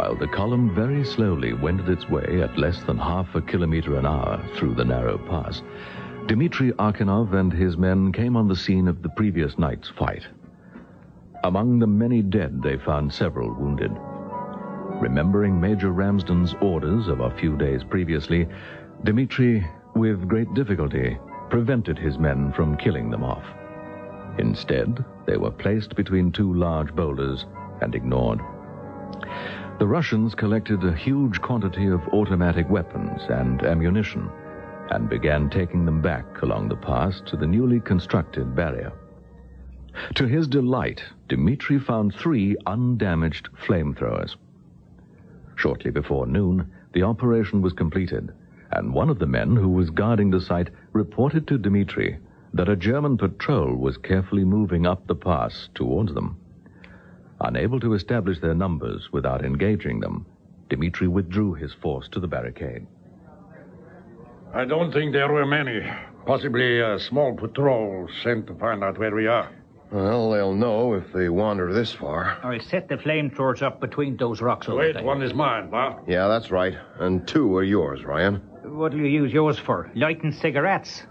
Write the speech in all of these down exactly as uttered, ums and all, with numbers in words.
While the column very slowly wended its way at less than half a kilometer an hour through the narrow pass, Dmitri Arkanov and his men came on the scene of the previous night's fight. Among the many dead, they found several wounded. Remembering Major Ramsden's orders of a few days previously, Dmitri, with great difficulty, prevented his men from killing them off. Instead, they were placed between two large boulders and ignored. The Russians collected a huge quantity of automatic weapons and ammunition and began taking them back along the pass to the newly constructed barrier. To his delight, Dmitri found three undamaged flamethrowers. Shortly before noon, the operation was completed, and one of the men who was guarding the site reported to Dmitri that a German patrol was carefully moving up the pass towards them. Unable to establish their numbers without engaging them, Dmitri withdrew his force to the barricade. I don't think there were many. Possibly a small patrol sent to find out where we are. Well, they'll know if they wander this far. I'll set the flamethrowers up between those rocks over Wait, there. one is mine, huh? Yeah, that's right. And two are yours, Ryan. What'll you use yours for? Lighting cigarettes?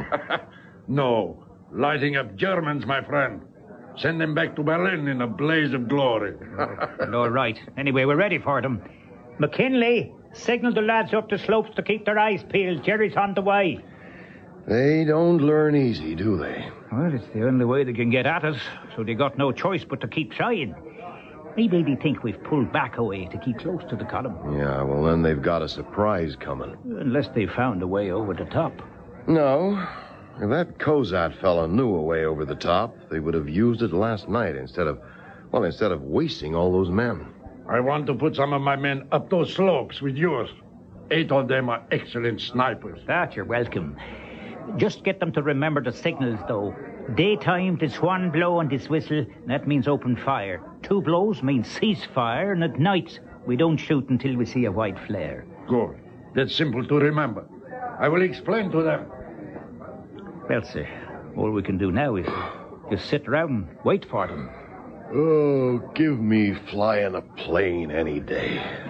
No. Lighting up Germans, my friend. Send them back to Berlin in a blaze of glory. Well, all right. Anyway, we're ready for them. McKinley, signal the lads up the slopes to keep their eyes peeled. Jerry's on the way. They don't learn easy, do they? Well, it's the only way they can get at us, so they got no choice but to keep trying. Maybe they think we've pulled back a way to keep close to the column. Yeah, well, then they've got a surprise coming. Unless they found a way over the top. No. If that Kozat fella knew a way over the top, they would have used it last night instead of, well, instead of wasting all those men. I want to put some of my men up those slopes with yours. Eight of them are excellent snipers. That you're welcome. Just get them to remember the signals, though. Daytime, this one blow and this whistle, that means open fire. Two blows means cease fire, and at night, we don't shoot until we see a white flare. Good. That's simple to remember. I will explain to them. Well, sir, all we can do now is just sit around and wait for them. Oh, give me flying a plane any day.